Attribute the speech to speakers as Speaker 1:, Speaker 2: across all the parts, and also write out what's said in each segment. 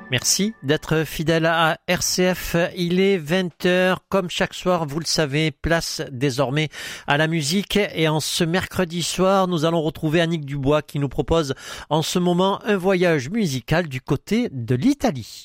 Speaker 1: Merci d'être fidèle à RCF. Il est 20h. Comme chaque soir, vous le savez, place désormais à la musique. Et en ce mercredi soir, nous allons retrouver Annick Dubois qui nous propose en ce moment un voyage musical du côté de l'Italie.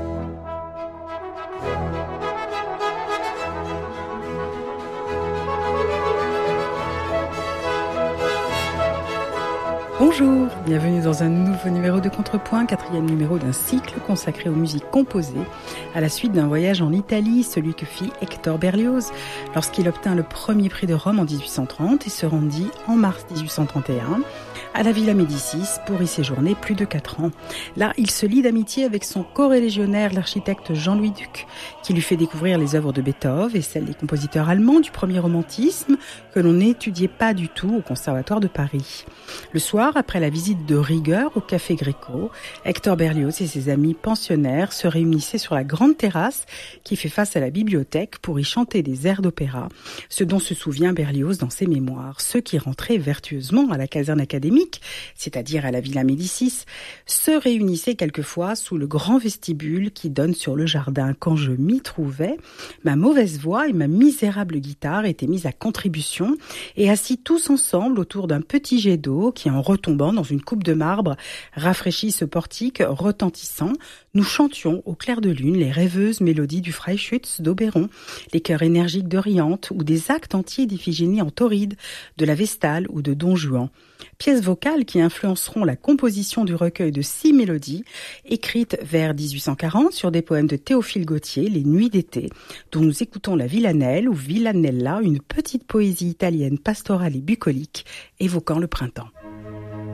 Speaker 2: Bonjour, bienvenue dans un nouveau numéro de Contrepoint, 4e numéro d'un cycle consacré aux musiques composées à la suite d'un voyage en Italie, celui que fit Hector Berlioz lorsqu'il obtint le premier prix de Rome en 1830 et se rendit en mars 1831 à la Villa Médicis pour y séjourner plus de 4 ans. Là, il se lie d'amitié avec son corélégionnaire, l'architecte Jean-Louis Duc, qui lui fait découvrir les œuvres de Beethoven et celles des compositeurs allemands du premier romantisme que l'on n'étudiait pas du tout au Conservatoire de Paris. Le soir, après la visite de rigueur au Café Gréco, Hector Berlioz et ses amis pensionnaires se réunissaient sur la grande terrasse qui fait face à la bibliothèque pour y chanter des airs d'opéra, ce dont se souvient Berlioz dans ses mémoires. Ceux qui rentraient vertueusement à la caserne académique, c'est-à-dire à la Villa Médicis, se réunissaient quelquefois sous le grand vestibule qui donne sur le jardin. Quand je m'y trouvais, ma mauvaise voix et ma misérable guitare étaient mises à contribution et assis tous ensemble autour d'un petit jet d'eau qui, en retombant dans une coupe de marbre, rafraîchit ce portique retentissant. Nous chantions au clair de lune les rêveuses mélodies du Freischütz d'Oberon, les chœurs énergiques d'Oriente ou des actes entiers d'Iphigénie en Tauride, de la Vestale ou de Don Juan. Pièces vocales qui influenceront la composition du recueil de 6 mélodies, écrites vers 1840 sur des poèmes de Théophile Gautier, Les Nuits d'été, dont nous écoutons la Villanelle ou Villanella, une petite poésie italienne pastorale et bucolique évoquant le printemps.